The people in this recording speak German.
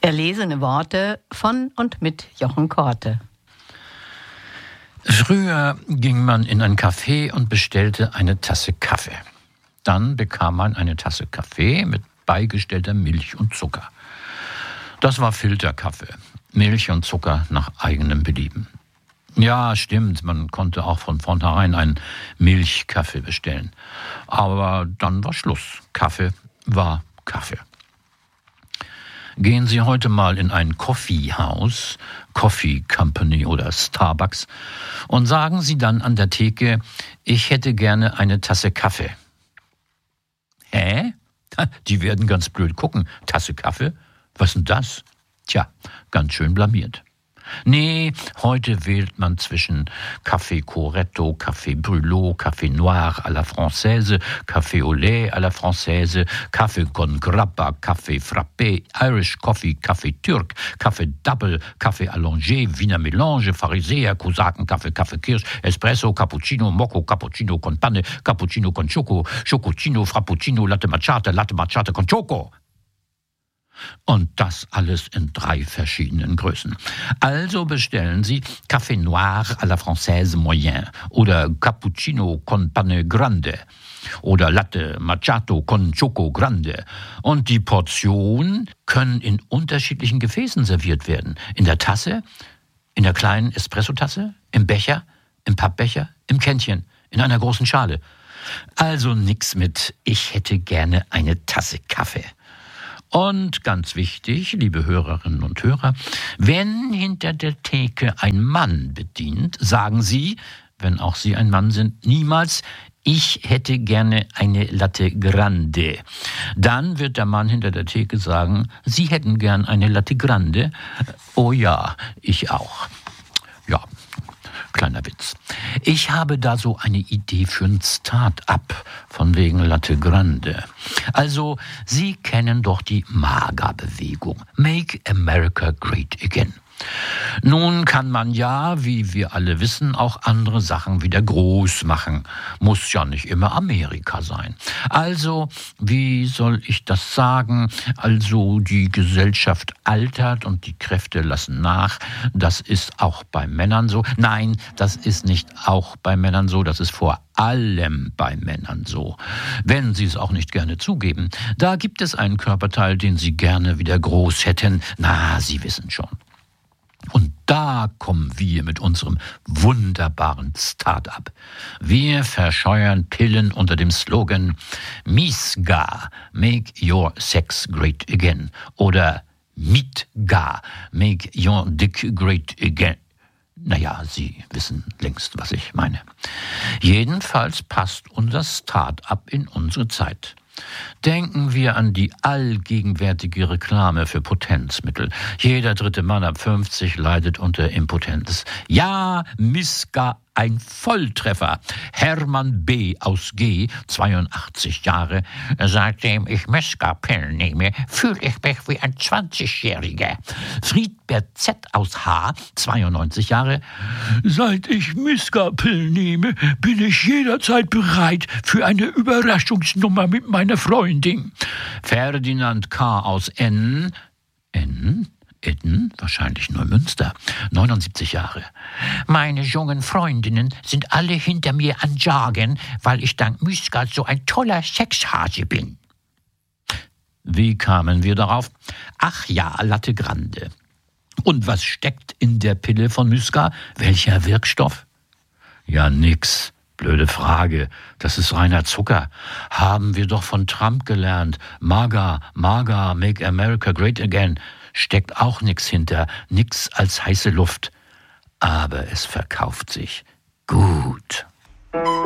Erlesene Worte von und mit Jochen Korte. Früher ging man in ein Café und bestellte eine Tasse Kaffee. Dann bekam man eine Tasse Kaffee mit beigestellter Milch und Zucker. Das war Filterkaffee. Milch und Zucker nach eigenem Belieben. Ja, stimmt, man konnte auch von vornherein einen Milchkaffee bestellen. Aber dann war Schluss. Kaffee war Kaffee. Gehen Sie heute mal in ein Coffeehaus, Coffee Company oder Starbucks, und sagen Sie dann an der Theke, ich hätte gerne eine Tasse Kaffee. Hä? Die werden ganz blöd gucken. Tasse Kaffee? Was denn das? Tja, ganz schön blamiert. Nee, heute wählt man zwischen Café Corretto, Café Brûlot, Café Noir à la Française, Café au lait à la Française, Café con grappa, Café frappé, Irish Coffee, Café Türk, Café Double, Café allongé, Wiener Melange, Pharisäer, Kosaken, Kaffee Kirsch, Espresso, Cappuccino, Mocco, Cappuccino con Panne, Cappuccino con Choco, Chococino, Frappuccino, Latte Macchiato con Choco. Und das alles in 3 verschiedenen Größen. Also bestellen Sie Café Noir à la Française Moyen oder Cappuccino con Panne Grande oder Latte Macchiato con Choco Grande. Und die Portionen können in unterschiedlichen Gefäßen serviert werden. In der Tasse, in der kleinen Espressotasse, im Becher, im Pappbecher, im Kännchen, in einer großen Schale. Also nix mit, ich hätte gerne eine Tasse Kaffee. Und ganz wichtig, liebe Hörerinnen und Hörer, wenn hinter der Theke ein Mann bedient, sagen Sie, wenn auch Sie ein Mann sind, niemals, ich hätte gerne eine Latte Grande. Dann wird der Mann hinter der Theke sagen, Sie hätten gern eine Latte Grande. Oh ja, ich auch. Ja, kleiner Witz. Ich habe da so eine Idee für ein Start-up von wegen Latte Grande. Also, Sie kennen doch die MAGA-Bewegung. Make America Great Again. Nun kann man ja, wie wir alle wissen, auch andere Sachen wieder groß machen. Muss ja nicht immer Amerika sein. Also, wie soll ich das sagen? Also, die Gesellschaft altert und die Kräfte lassen nach. Das ist auch bei Männern so. Nein, das ist nicht auch bei Männern so. Das ist vor allem bei Männern so. Wenn sie es auch nicht gerne zugeben. Da gibt es einen Körperteil, den sie gerne wieder groß hätten. Na, Sie wissen schon. Und da kommen wir mit unserem wunderbaren Start-up. Wir verscheuern Pillen unter dem Slogan MISGA, Make Your Sex Great Again, oder MITGA, Make Your Dick Great Again. Naja, Sie wissen längst, was ich meine. Jedenfalls passt unser Start-up in unsere Zeit. Denken wir an die allgegenwärtige Reklame für Potenzmittel. Jeder 3. Mann ab 50 leidet unter Impotenz. Ja, MISGA, ein Volltreffer. Hermann B. aus G., 82 Jahre, seitdem ich MISGA-Pillen nehme, fühle ich mich wie ein 20-Jähriger. Friedbert Z. aus H., 92 Jahre, seit ich MISGA-Pillen nehme, bin ich jederzeit bereit für eine Überraschungsnummer mit meiner Freundin. Ferdinand K. aus N., Etten, wahrscheinlich Neumünster, 79 Jahre. Meine jungen Freundinnen sind alle hinter mir an Jagen, weil ich dank MISGA so ein toller Sexhase bin. Wie kamen wir darauf? Ach ja, Latte Grande. Und was steckt in der Pille von MISGA? Welcher Wirkstoff? Ja, nix. Blöde Frage. Das ist reiner Zucker. Haben wir doch von Trump gelernt. MAGA, Make America Great Again. Steckt auch nix hinter. Nix als heiße Luft. Aber es verkauft sich gut.